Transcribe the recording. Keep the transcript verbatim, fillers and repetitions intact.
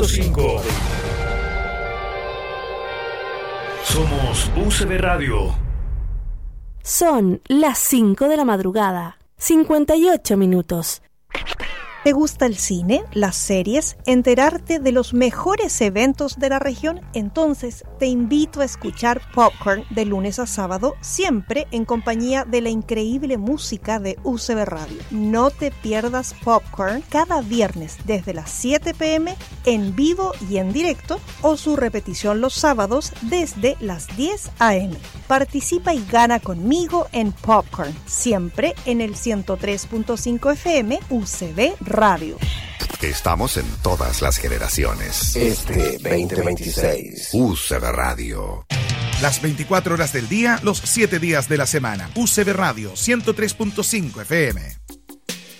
cinco. Somos U C B Radio. Son las cinco de la madrugada, cincuenta y ocho minutos. ¿Te gusta el cine, las series, enterarte de los mejores eventos de la región? Entonces te invito a escuchar Popcorn de lunes a sábado, siempre en compañía de la increíble música de U C B Radio. No te pierdas Popcorn cada viernes desde las siete pe eme en vivo y en directo, o su repetición los sábados desde las diez a eme. Participa y gana conmigo en Popcorn, siempre en el ciento tres punto cinco efe eme U C B Radio. Estamos en todas las generaciones. Este veinte veintiséis. U C B Radio. Las veinticuatro horas del día, los siete días de la semana. U C B Radio, ciento tres punto cinco efe eme.